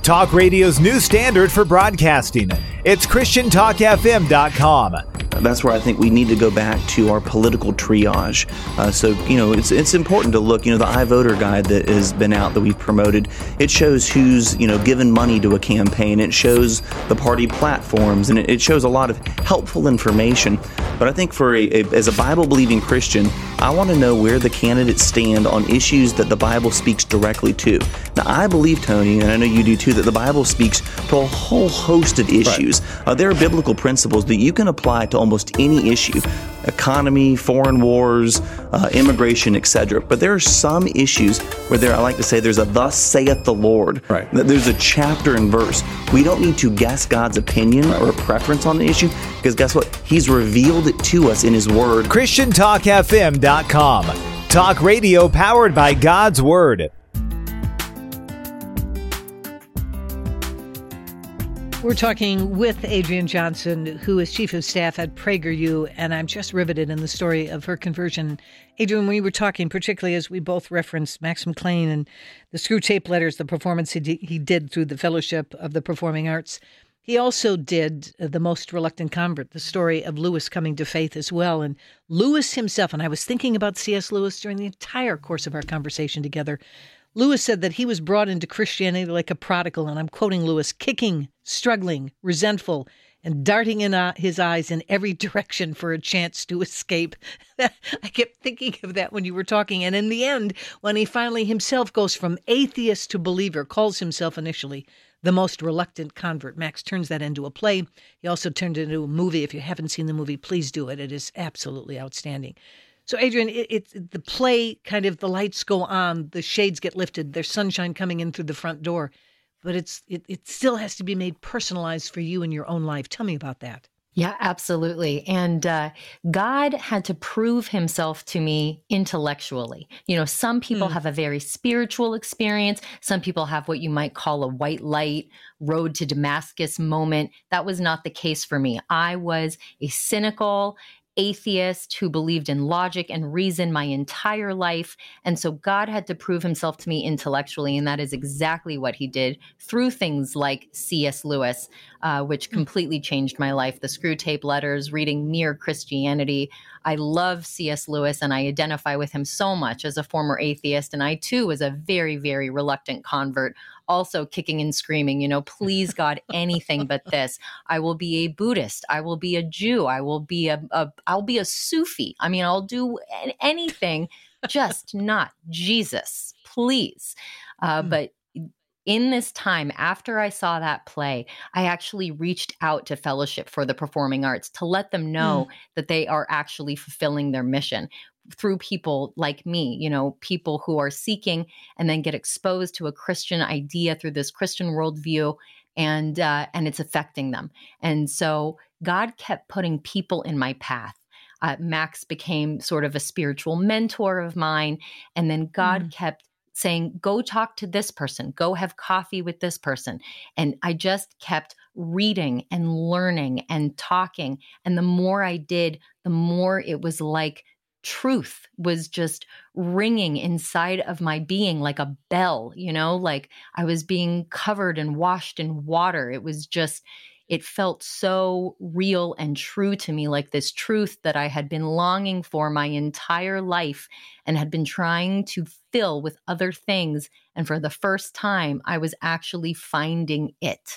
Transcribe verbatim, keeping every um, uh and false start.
Talk radio's new standard for broadcasting. It's Christian Talk F M dot com. That's where I think we need to go back to our political triage. Uh, so, you know, it's it's important to look, you know, the iVoter guide that has been out that we've promoted, it shows who's, you know, given money to a campaign. It shows the party platforms, and it, it shows a lot of helpful information. But I think for a, a as a Bible-believing Christian, I want to know where the candidates stand on issues that the Bible speaks directly to. Now, I believe, Tony, and I know you do too, that the Bible speaks to a whole host of issues. Right. Uh, there are biblical principles that you can apply to almost any issue: economy, foreign wars, uh, immigration, et cetera. But there are some issues where there, I like to say, there's a "Thus saith the Lord." Right. There's a chapter and verse. We don't need to guess God's opinion or a preference on the issue, because guess what? He's revealed it to us in His Word. Christian Talk F M dot com. Talk radio powered by God's Word. We're talking with Adrienne Johnson, who is Chief of Staff at PragerU, and I'm just riveted in the story of her conversion. Adrienne, we were talking, particularly as we both referenced Max McLean and the Screw Tape Letters, the performance he did, he did through the Fellowship of the Performing Arts. He also did uh, The Most Reluctant Convert, the story of Lewis coming to faith as well. And Lewis himself, and I was thinking about C S. Lewis during the entire course of our conversation together. Lewis said that he was brought into Christianity like a prodigal, and I'm quoting Lewis, kicking, struggling, resentful, and darting in uh, his eyes in every direction for a chance to escape. I kept thinking of that when you were talking. And in the end, when he finally himself goes from atheist to believer, calls himself initially The Most Reluctant Convert. Max turns that into a play. He also turned it into a movie. If you haven't seen the movie, please do it. It is absolutely outstanding. So, Adrienne, it, it's the play, kind of the lights go on, the shades get lifted, there's sunshine coming in through the front door, but it's it, it still has to be made personalized for you in your own life. Tell me about that. Yeah, absolutely. And uh, God had to prove himself to me intellectually. You know, some people mm. have a very spiritual experience. Some people have what you might call a white light, road to Damascus moment. That was not the case for me. I was a cynical atheist who believed in logic and reason my entire life. And so God had to prove himself to me intellectually. And that is exactly what he did through things like C S. Lewis, uh, which completely changed my life. The Screw Tape Letters, reading Mere Christianity. I love C S. Lewis and I identify with him so much as a former atheist. And I too was a very, very reluctant convert, also kicking and screaming, you know, please God, anything but this. I will be a Buddhist. I will be a Jew. I will be a, a I'll be a Sufi. I mean, I'll do anything, just not Jesus, please. Uh, mm. But in this time, after I saw that play, I actually reached out to Fellowship for the Performing Arts to let them know mm. that they are actually fulfilling their mission through people like me, you know, people who are seeking and then get exposed to a Christian idea through this Christian worldview, and uh, and it's affecting them. And so God kept putting people in my path. Uh, Max became sort of a spiritual mentor of mine, and then God mm. kept saying, go talk to this person, go have coffee with this person. And I just kept reading and learning and talking. And the more I did, the more it was like truth was just ringing inside of my being like a bell, you know, like I was being covered and washed in water. It was just, it felt so real and true to me, like this truth that I had been longing for my entire life and had been trying to fill with other things. And for the first time, I was actually finding it.